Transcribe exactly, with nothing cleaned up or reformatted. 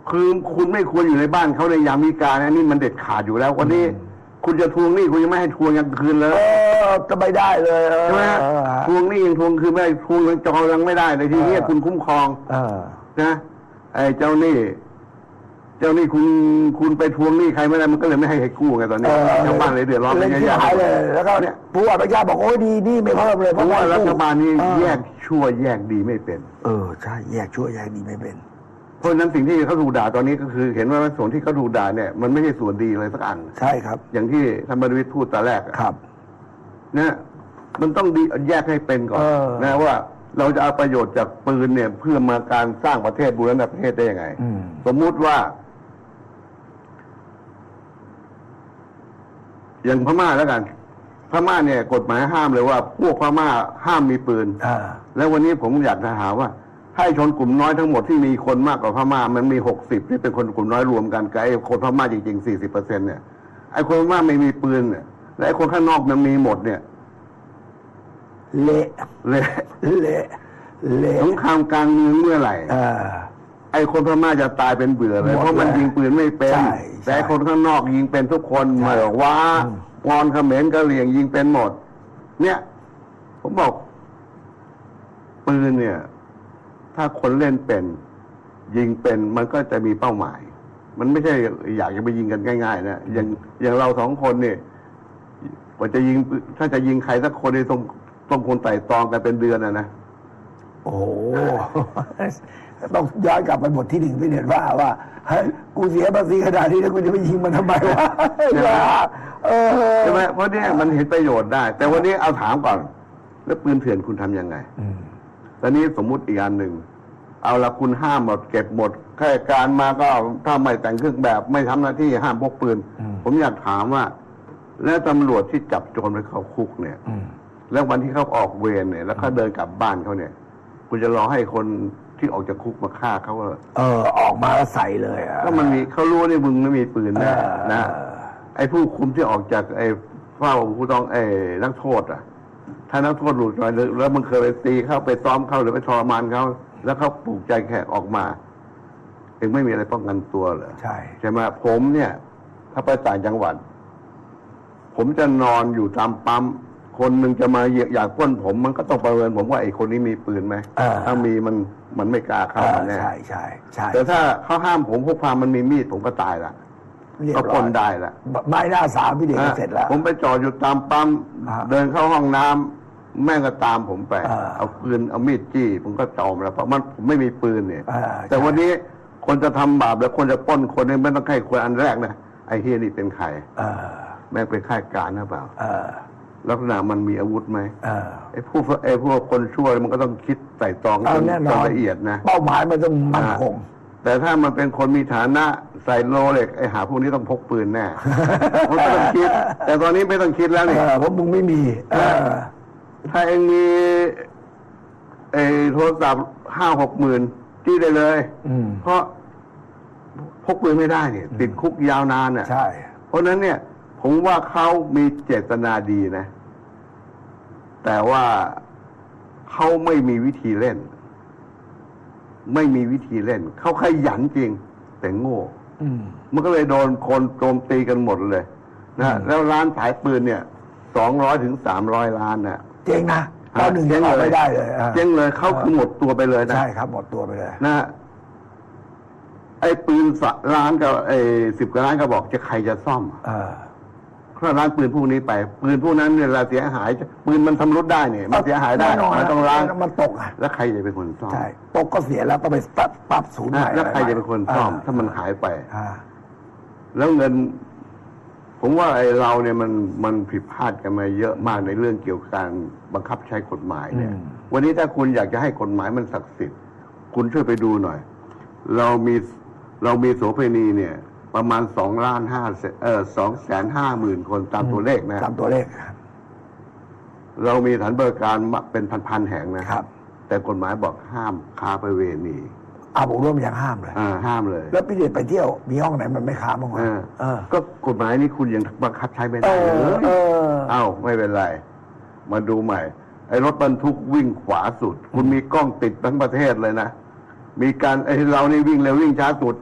คือคุณไม่ควรอยู่ในบ้านเขาในยามวิกาลนะนี่มันเด็ดขาดอยู่แล้ววันนี้คุณจะทวงหนี้คุณยังไม่ให้ทวงยังคืนเลยเออจะไม่ได้เลยใช่ไหมทวงหนี้ยังทวงคืนไม่ได้ทวงยังจองยังไม่ได้ในที่นี้คุณคุ้มครองนะไอ้เจ้าหนี้เจ้าหนี้คุณคุณไปทวงหนี้ใครไม่ได้มันก็เลยไม่ให้ใครกู้ไงตอนนี้ชาวบ้านเลยเดือดร้อนเลยที่หายเลยแล้วก็เนี่ยผู้ว่าราชการบอกโอ้ยดีนี่ไม่เพิ่มเลยเพราะว่ารัฐบาลนี้แยกชั่วแยกดีไม่เป็นเออใช่แยกชั่วแยกดีไม่เป็นเพราะฉะนั้นสิ่งที่เขาถูกด่าตอนนี้ก็คือเห็นว่าส่วนที่เขาถูกด่าเนี่ยมันไม่ใช่ส่วนดีเลยสักอันใช่ครับอย่างที่ท่านบรรวิตรพูดตอนแรกครับเนี่ยมันต้องดีแยกให้เป็นก่อนนะว่าเราจะเอาประโยชน์จากปืนเนี่ยเพื่อมาการสร้างประเทศบูรณะประเทศได้ยังไงสมมุติว่าอย่างพม่าแล้วกันพม่าเนี่ยกฎหมายห้ามเลยว่าพวกพม่าห้ามมีปืนแล้ววันนี้ผมอยากจะถามว่าให้ชนกลุ่มน้อยทั้งหมดที่มีคนมากกว่าพม่ามันมีหกสิบที่เป็นคนกลุ่มน้อยรวมกันกับไอ้คนพม่าจริงๆสี่สิบเปอร์เซ็นต์เนี่ยไอ้คนพม่าไม่มีปืนเนี่ยและไอ้คนข้างนอกมันมีหมดเนี่ยเละเละเละเละสงครามกลางเมืองเมื่อไหร่ไอ้คนพม่าจะตายเป็นเบื่อเลยเพราะมันยิงปืนไม่เป็นแต่คนข้างนอกยิงเป็นทุกคนเหมือนว่างอนเขมรกะเหรี่ยงยิงเป็นหมดเนี่ยผมบอกปืนเนี่ยถ้าคนเล่นเป็นยิงเป็นมันก็จะมีเป้าหมายมันไม่ใช่อยากจะไปยิงกันง่ายๆนะอย่างอย่างเราสองคนเนี่ยกว่าจะยิงถ้าจะยิงใครสักคนเนี่ยต้องต้องคนไต่ตองกันเป็นเดือนนะนะโอ้ต้องย้อนกลับไปบทที่หนึ่งพี่เด่นว่าว่าเฮ้ยกูเสียภาษีขนาดนี้แล้วกูจะไปยิงมันทำไมวะใช่ไหมเพราะเนี่ยมันเห็นประโยชน์ได้แต่วันนี้เอาถามก่อนแล้วปืนเถื่อนคุณทำยังไงตอนนี้สมมุติอีกอันหนึ่งเอาละคุณห้ามหมดเก็บหมดข้าราชการมาก็ถ้าไม่แต่งเครื่องแบบไม่ทำหน้าที่ห้ามพกปืนผมอยากถามว่าแล้วตำรวจที่จับโจรไปเข้าคุกเนี่ยแล้ววันที่เขาออกเวรเนี่ยแล้วเขาเดินกลับบ้านเขาเนี่ยคุณจะรอให้คนที่ออกจากคุกมาฆ่าเขาเออออกมาแล้วใส่เลยอ่ะก็มันมีเขารู้นี่มึงไม่มีปืนนะนะไอ้ผู้คุมที่ออกจากไอ้เฝ้าผู้ต้องไอ้นักโทษอ่ะถ้านักโทษหลุดไปแล้วมันเคยไปตีเข้าไปซ้อมเข้าหรือไปทรมานเขาแล้วเขาปลูกใจแขกออกมาเองไม่มีอะไรป้องกันตัวเหรอใช่ใช่ไหมผมเนี่ยถ้าไปต่างจังหวัดผมจะนอนอยู่ตามปั๊มคนหนึ่งจะมาอยากปล้นผมมันก็ต้องประเมินผมว่าไอ้คนนี้มีปืนไหมถ้ามีมันมันไม่กล้าเข้ามาแน่ใช่ใช่ใช่แต่ถ้าเขาห้ามผมพกพามันมีมีดผมก็ตายละก็ปล้นได้ละไม้หน้าสามพี่เด็กเสร็จแล้วผมไปจอดอยู่ตามปั๊มเดินเข้าห้องน้ำแม่งก็ตามผมไปเอาปืนเอามีดจี้ผมก็จอมแล้วเพราะมันผมไม่มีปืนเนี่ยแต่วันนี้คนจะทำบาปแล้วคนจะปล้นคนนี้ไม่ต้องใครคนอันแรกนะไอ้เฮียนี่เป็นใครแม่งเป็นข้าราชการหรือเปล่าลักษณะมันมีอาวุธไหมไอ้พวกไอ้พวกคนช่วยมันก็ต้องคิดใส่ตองจนละเอียดนะเป้าหมายมันต้องมั่นคงแต่ถ้ามันเป็นคนมีฐานะใส่โลเล็กไอ้หาพวกนี้ต้องพกปืนแน่ผมต้องคิดแต่ตอนนี้ไม่ต้องคิดแล้วนี่เพราะมึงไม่มีถ้าเองมีไอ้โทรศัพท์ห้าหกหมื่นจี้ได้เลยเพราะพกปืนไม่ได้เนี่ยติดคุกยาวนานอ่ะใช่เพราะนั้นเนี่ยผมว่าเขามีเจตนาดีนะแต่ว่าเขาไม่มีวิธีเล่นไม่มีวิธีเล่นเขาขยันจริงแต่โง่มันก็เลยโดนคนโจมตีกันหมดเลยนะแล้วร้านขายปืนเนี่ยสองร้อยถึงสามร้อยล้านน่ะเจ๊งนะตอนหนึ่งเจ๊งไม่ได้เลยเจ๊งเลยเขาคือหมดตัวไปเลยนะใช่ครับหมดตัวไปเลยนะไอ้ปืนสักล้านกับไอ้สิบกว่าล้านก็บอกจะใครจะซ่อมถ้าล้างปืนพวกนี้ไปปืนพวกนั้นเนี่ยเราเสียหายปืนมันทำรุดได้เนี่ยมันเสียหายได้มันต้องล้างมันตกอ่ะแล้วใครจะเป็นคนซ่อมใช่ตกก็เสียแล้วก็ไปปรับปรับศูนย์ใหม่แล้วใครจะเป็นคนซ่อมถ้ามันหายไปแล้วเงินผมว่าไอ้เราเนี่ยมันมันผิดพลาดกันมาเยอะมากในเรื่องเกี่ยวกับการบังคับใช้กฎหมายเนี่ยวันนี้ถ้าคุณอยากจะให้กฎหมายมันศักดิ์สิทธิ์คุณช่วยไปดูหน่อยเรามีเรามีโสเภณีเนี่ยประมาณสองล้านห้าเออสองแสนห้าหมื่นคนตามตัวเลขนะตามตัวเลขเรามีสถานบริการเป็นพันๆแห่งนะครับแต่กฎหมายบอกห้ามค้าประเวณีอาบอบรมยังห้ามเลยอ่าห้ามเลยแล้วพี่เดชไปเที่ยวมีห้องไหนมันไม่ค้าบ้างวะก็กฎหมายนี้คุณยังบังคับใช้ไม่ได้เลยเอ้าไม่เป็นไรมาดูใหม่ไอ้รถบรรทุกวิ่งขวาสุดคุณมีกล้องติดทั้งประเทศเลยนะมีการไอ้เรานี่วิ่งเร็ววิ่งช้าสุด